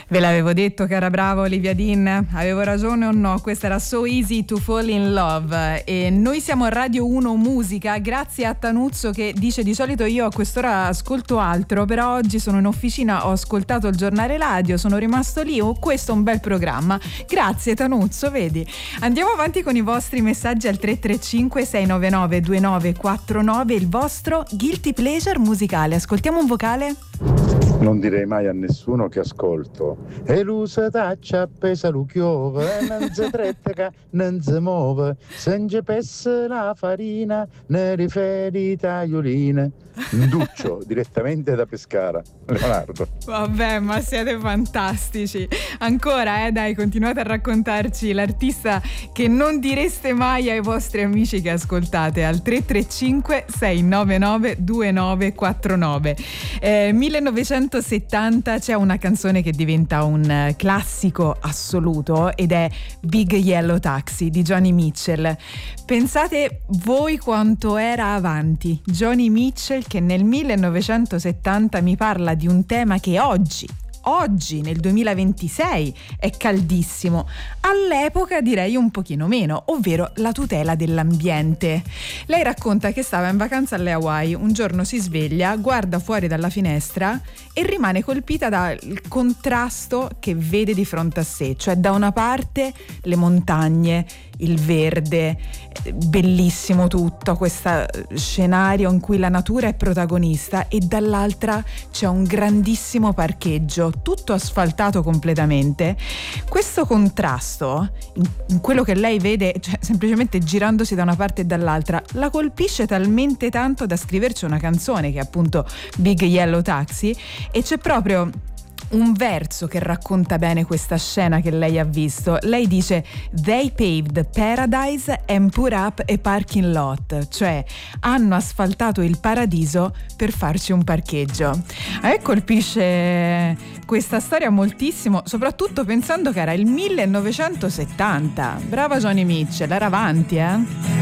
Ve l'avevo detto che era brava Olivia Dean? Avevo ragione o no? Questa era So Easy to Fall in Love e noi siamo a Radio 1 Musica, grazie a Tanuzzo che dice: di solito io a quest'ora ascolto altro, però oggi sono in officina, ho ascoltato il giornale radio, sono rimasto lì, questo è un bel programma. Grazie Tanuzzo, vedi. Andiamo avanti con i vostri messaggi al 335 699 2949, il vostro guilty pleasure musicale. Ascoltiamo un vocale? Non direi mai a nessuno che ascolto e l'usa taccia appesa lo chiove, non si trecca, non si muove, se non ci pesse la farina, ne riferi taglioline. Duccio, direttamente da Pescara, Leonardo. Vabbè, ma siete fantastici. Ancora, dai, continuate a raccontarci l'artista che non direste mai ai vostri amici che ascoltate al 335 699 2949. 1970 c'è una canzone che diventa un classico assoluto ed è Big Yellow Taxi di Joni Mitchell. Pensate voi quanto era avanti Joni Mitchell, che nel 1970 mi parla di un tema che oggi nel 2026 è caldissimo, all'epoca direi un pochino meno, ovvero la tutela dell'ambiente. Lei racconta che stava in vacanza alle Hawaii, un giorno si sveglia, guarda fuori dalla finestra e rimane colpita dal contrasto che vede di fronte a sé, cioè da una parte le montagne, il verde, bellissimo tutto, questo scenario in cui la natura è protagonista, e dall'altra c'è un grandissimo parcheggio, tutto asfaltato completamente. Questo contrasto, in quello che lei vede, cioè semplicemente girandosi da una parte e dall'altra, la colpisce talmente tanto da scriverci una canzone che è appunto Big Yellow Taxi, e c'è proprio un verso che racconta bene questa scena che lei ha visto. Lei dice: "They paved paradise and put up a parking lot", cioè hanno asfaltato il paradiso per farci un parcheggio. A me colpisce questa storia moltissimo, soprattutto pensando che era il 1970. Brava Joni Mitchell, era avanti,